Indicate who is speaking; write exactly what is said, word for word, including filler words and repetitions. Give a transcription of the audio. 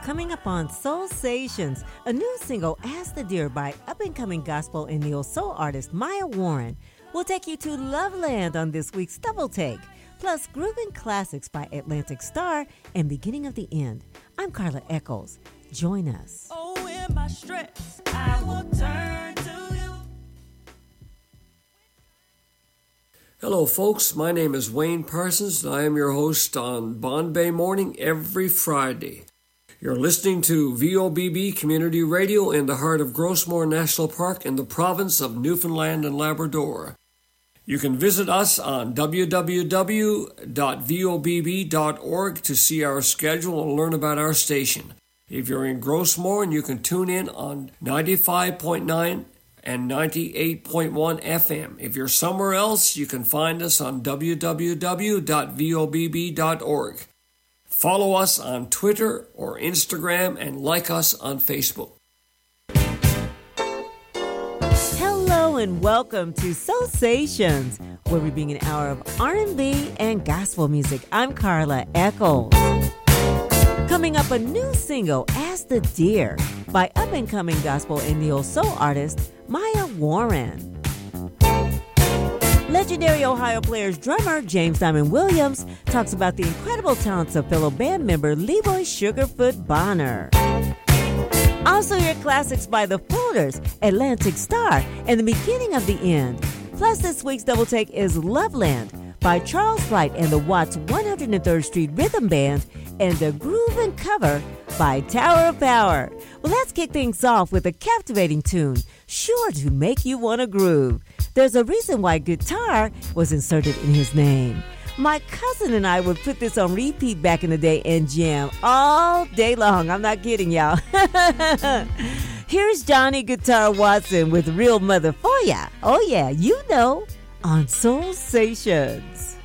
Speaker 1: coming up on Soulsations, a new single, As the Deer, by up-and-coming gospel and neo-soul artist Maya Warren. We'll take you to Loveland on this week's Double Take, plus grooving classics by Atlantic Starr and Beginning of the End. I'm Carla Echols. Join us.
Speaker 2: Oh, in my stress, I will turn to you.
Speaker 3: Hello, folks. My name is Wayne Parsons, and I am your host on Bond Bay Morning every Friday. You're listening to V O B B Community Radio in the heart of Grossmore National Park in the province of Newfoundland and Labrador. You can visit us on w w w dot v o b b dot org to see our schedule and learn about our station. If you're in Grossmore, and you can tune in on ninety-five point nine and ninety-eight point one F M. If you're somewhere else, you can find us on w w w dot v o b b dot org. Follow us on Twitter or Instagram and like us on Facebook.
Speaker 1: Hello and welcome to Soulsations, where we bring an hour of R and B and gospel music. I'm Carla Echols. Coming up, a new single, As the Deer, by up-and-coming gospel and neo-soul artist Maya Warren. Legendary Ohio Players drummer James Diamond Williams talks about the incredible talents of fellow band member Leroy Sugarfoot Bonner. Also hear classics by The Folders, Atlantic Starr, and The Beginning of the End. Plus, this week's Double Take is Loveland by Charles Wright and the Watts one hundred third Street Rhythm Band, and a groovin' cover by Tower of Power. Well, let's kick things off with a captivating tune, sure to make you want to groove. There's a reason why guitar was inserted in his name. My cousin and I would put this on repeat back in the day and jam all day long. I'm not kidding, y'all. Here's Johnny Guitar Watson with Real Mother for ya. Oh yeah, you know, on Soulsations.